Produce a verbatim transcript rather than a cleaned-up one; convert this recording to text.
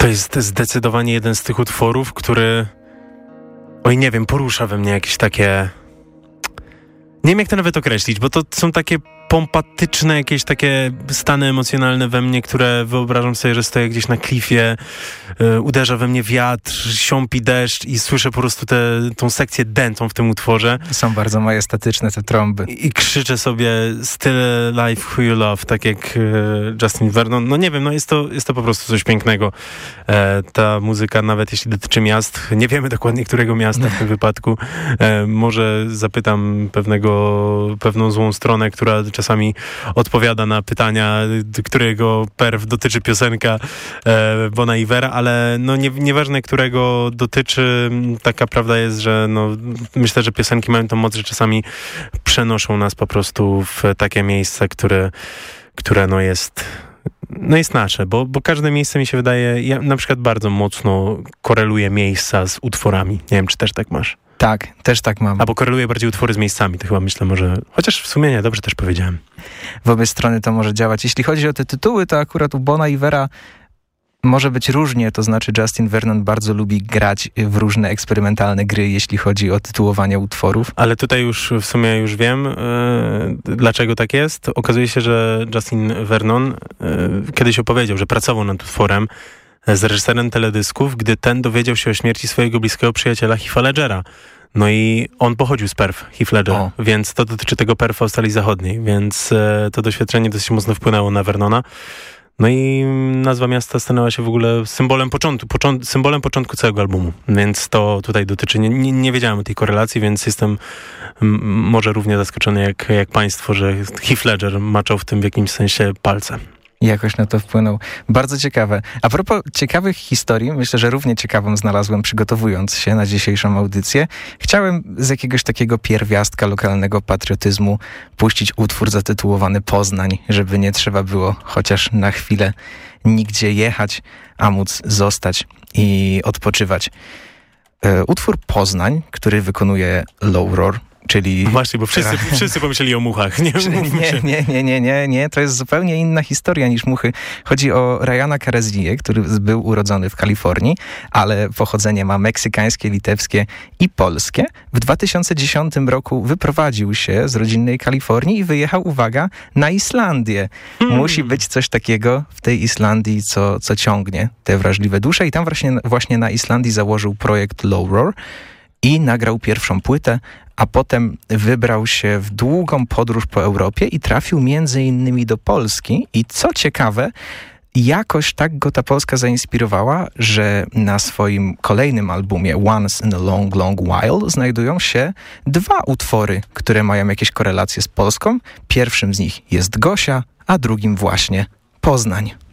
jest zdecydowanie jeden z tych utworów, który, oj nie wiem, porusza we mnie jakieś takie, nie wiem jak to nawet określić, bo to są takie pompatyczne jakieś takie stany emocjonalne we mnie, które wyobrażam sobie, że stoję gdzieś na klifie, y, uderza we mnie wiatr, siąpi deszcz i słyszę po prostu tę tą sekcję dętą w tym utworze. Są bardzo majestatyczne te trąby. I, i krzyczę sobie Still Alive Who You Love, tak jak y, Justin Vernon. No nie wiem, no jest to, jest to po prostu coś pięknego. E, ta muzyka, nawet jeśli dotyczy miast, nie wiemy dokładnie, którego miasta w tym wypadku. E, może zapytam pewnego, pewną złą stronę, która czasami odpowiada na pytania, którego perf dotyczy piosenka e, Bona Ivera, ale no nie, nieważne, którego dotyczy, taka prawda jest, że no, myślę, że piosenki mają tą moc, że czasami przenoszą nas po prostu w takie miejsce, które, które no jest... No jest nasze, bo, bo każde miejsce mi się wydaje, ja na przykład bardzo mocno koreluję miejsca z utworami. Nie wiem, czy też tak masz. Tak, też tak mam. Albo koreluję bardziej utwory z miejscami, to chyba myślę może... Chociaż w sumie nie, dobrze też powiedziałem. W obie strony to może działać. Jeśli chodzi o te tytuły, to akurat u Bona Ivera może być różnie, to znaczy Justin Vernon bardzo lubi grać w różne eksperymentalne gry, jeśli chodzi o tytułowanie utworów. Ale tutaj już w sumie już wiem, yy, dlaczego tak jest. Okazuje się, że Justin Vernon yy, kiedyś opowiedział, że pracował nad utworem z reżyserem teledysków, gdy ten dowiedział się o śmierci swojego bliskiego przyjaciela Heatha Ledgera. No i on pochodził z perf, Heath Ledger, o. więc to dotyczy tego perfu Australii Zachodniej, więc e, to doświadczenie dosyć mocno wpłynęło na Vernona. No i nazwa miasta stanęła się w ogóle symbolem początku, począ- symbolem początku całego albumu, więc to tutaj dotyczy. Nie, nie, nie wiedziałem o tej korelacji, więc jestem m- może równie zaskoczony jak, jak państwo, że Heath Ledger maczał w tym w jakimś sensie palce. Jakoś na to wpłynął. Bardzo ciekawe. A propos ciekawych historii, myślę, że równie ciekawą znalazłem, przygotowując się na dzisiejszą audycję. Chciałem z jakiegoś takiego pierwiastka lokalnego patriotyzmu puścić utwór zatytułowany Poznań, żeby nie trzeba było chociaż na chwilę nigdzie jechać, a móc zostać i odpoczywać. E, utwór Poznań, który wykonuje Low Roar, czyli... Właśnie, bo wszyscy, wszyscy pomyśleli o muchach. Nie, nie, nie, nie, nie, nie, nie, to jest zupełnie inna historia niż muchy. Chodzi o Ryana Carezzię, który był urodzony w Kalifornii, ale pochodzenie ma meksykańskie, litewskie i polskie. W dwa tysiące dziesiątym roku wyprowadził się z rodzinnej Kalifornii i wyjechał, uwaga, na Islandię. Hmm. Musi być coś takiego w tej Islandii, co, co ciągnie te wrażliwe dusze i tam właśnie, właśnie na Islandii założył projekt Low Roar i nagrał pierwszą płytę, a potem wybrał się w długą podróż po Europie i trafił między innymi do Polski. I co ciekawe, jakoś tak go ta Polska zainspirowała, że na swoim kolejnym albumie Once in a Long, Long While znajdują się dwa utwory, które mają jakieś korelacje z Polską. Pierwszym z nich jest Gosia, a drugim właśnie Poznań.